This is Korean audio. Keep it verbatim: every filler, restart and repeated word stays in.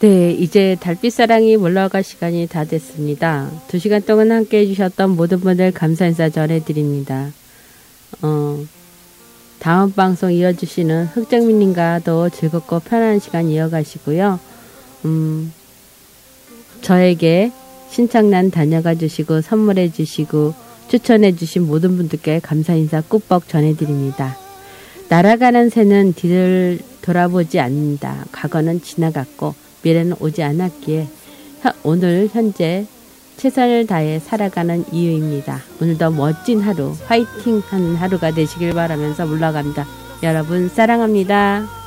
네, 이제 달빛사랑이 물러갈 시간이 다 됐습니다. 두 시간 동안 함께 해주셨던 모든 분들 감사 인사 전해드립니다. 어, 다음 방송 이어주시는 흑정민님과도 즐겁고 편안한 시간 이어가시고요. 음, 저에게 신청란 다녀가 주시고 선물해 주시고 추천해 주신 모든 분들께 감사 인사 꾸벅 전해드립니다. 날아가는 새는 뒤를 돌아보지 않는다. 과거는 지나갔고 미래는 오지 않았기에 오늘 현재 최선을 다해 살아가는 이유입니다. 오늘도 멋진 하루, 화이팅 하는 하루가 되시길 바라면서 물러갑니다. 여러분 사랑합니다.